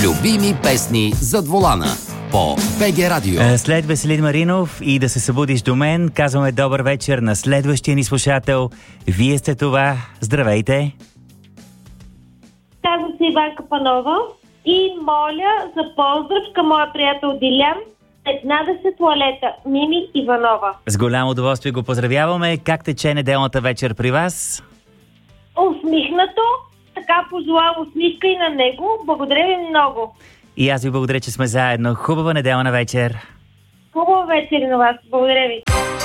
Любими песни зад волана по БГ Радио. След Веселин Маринов и да се събудиш до мен, казваме добър вечер на следващия ни слушател. Вие сте това. Здравейте! Казвам се Иванка Панова и моля за поздрав към моя приятел Дилян, 15 туалета, Мими Иванова. С голямо удоволствие го поздравяваме. Как тече неделната вечер при вас? Усмихнато, така пожелавам усмивка и на него. Благодаря ви много. И аз ви благодаря, че сме заедно. Хубава неделна вечер. Хубава вечер на вас. Благодаря ви.